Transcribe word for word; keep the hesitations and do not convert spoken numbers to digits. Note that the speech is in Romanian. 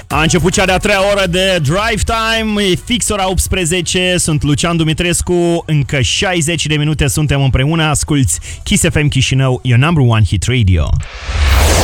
A început cea de-a treia oră de Drive Time, e fix ora optsprezece, sunt Lucian Dumitrescu, încă șaizeci de minute suntem împreună, asculți Kiss F M Chișinău, your number one hit radio.